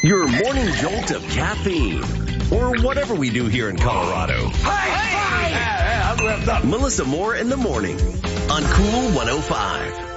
Your morning jolt of caffeine. Or whatever we do here in Colorado. Hey! Melissa Moore in the morning on Cool 105.